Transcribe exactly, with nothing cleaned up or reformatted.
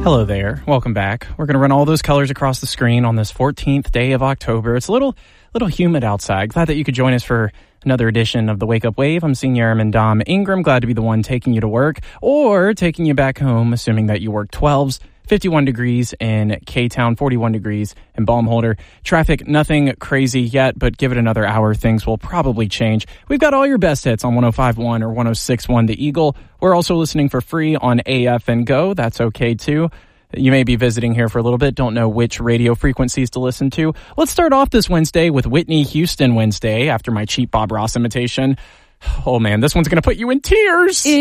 Hello there. Welcome back. We're going to run all those colors across the screen on this fourteenth day of October. It's a little little humid outside. Glad that you could join us for another edition of the Wake Up Wave. I'm Senior Airman Dom Ingram. Glad to be the one taking you to work or taking you back home, assuming that you work twelves. fifty-one degrees in K-Town, forty-one degrees in Baumholder. Traffic, nothing crazy yet, but give it another hour, things will probably change. We've got all your best hits on one oh five point one or one oh six point one The Eagle. We're also listening for free on A F and Go. That's okay, too. You may be visiting here for a little bit, don't know which radio frequencies to listen to. Let's start off this Wednesday with Whitney Houston Wednesday after my cheap Bob Ross imitation. Oh, man, this one's going to put you in tears.